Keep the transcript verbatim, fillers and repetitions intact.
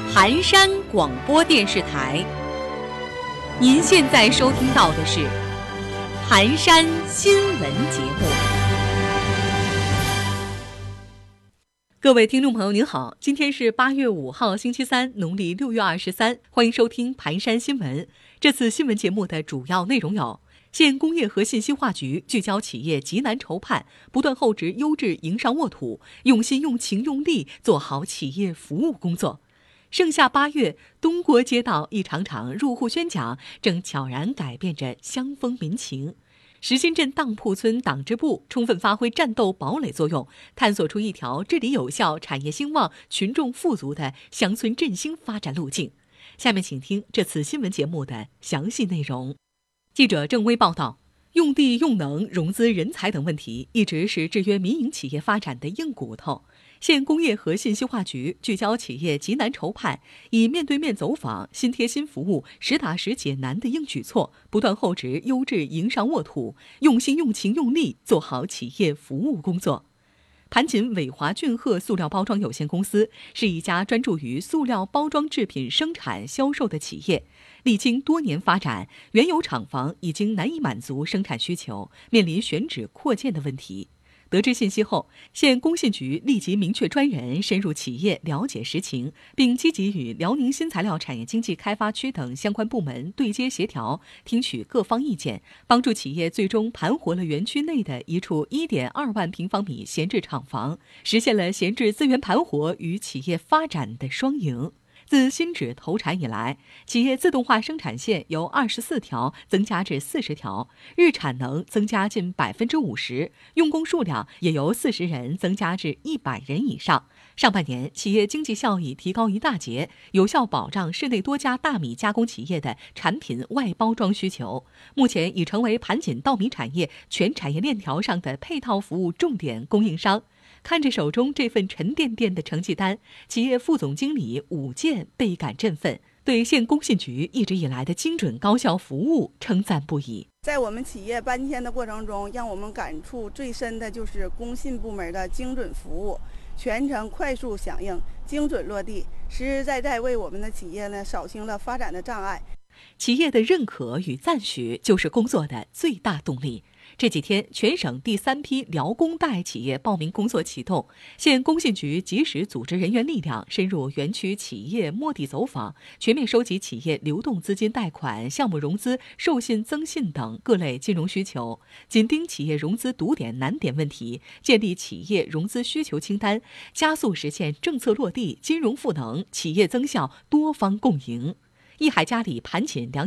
盘山广播电视台，您现在收听到的是盘山新闻节目。各位听众朋友您好，今天是八月五号星期三，农历六月二十三，欢迎收听盘山新闻。这次新闻节目的主要内容有：县工业和信息化局聚焦企业急难愁盼，不断厚植优质营商沃土，用心用情用力做好企业服务工作。盛夏八月，东国街道一场场入户宣讲正悄然改变着乡风民情。石新镇当铺村党支部充分发挥战斗堡垒作用，探索出一条治理有效、产业兴旺、群众富足的乡村振兴发展路径。下面请听这次新闻节目的详细内容。记者郑薇报道，用地、用能、融资、人才等问题一直是制约民营企业发展的硬骨头。县工业和信息化局聚焦企业急难愁盼，以面对面走访、新贴新服务、实打实解难的硬举措，不断厚植优质营商沃土，用心用情用力做好企业服务工作。盘锦伟华俊鹤塑料包装有限公司是一家专注于塑料包装制品生产销售的企业，历经多年发展，原有厂房已经难以满足生产需求，面临选址扩建的问题。得知信息后，县工信局立即明确专人深入企业了解实情，并积极与辽宁新材料产业经济开发区等相关部门对接协调，听取各方意见，帮助企业最终盘活了园区内的一处 一点二万平方米闲置厂房，实现了闲置资源盘活与企业发展的双赢。自新址投产以来，企业自动化生产线由二十四条增加至四十条，日产能增加近百分之五十，用工数量也由四十人增加至一百人以上。上半年，企业经济效益提高一大截，有效保障市内多家大米加工企业的产品外包装需求。目前已成为盘锦稻米产业全产业链条上的配套服务重点供应商。看着手中这份沉甸甸的成绩单，企业副总经理武健倍感振奋，对县工信局一直以来的精准高效服务称赞不已。 在我们企业搬迁的过程中，让我们感触最深的就是工信部门的精准服务，全程快速响应，精准落地，实实在在为我们的企业呢扫清了发展的障碍。 企业的认可与赞许就是工作的最大动力。这几天，全省第三批辽工贷企业报名工作启动，县工信局及时组织人员力量深入园区企业摸底走访，全面收集企业流动资金贷款、项目融资、授信增信等各类金融需求，紧盯企业融资堵点难点问题，建立企业融资需求清单，加速实现政策落地、金融赋能、企业增效多方共赢。益海嘉里盘锦两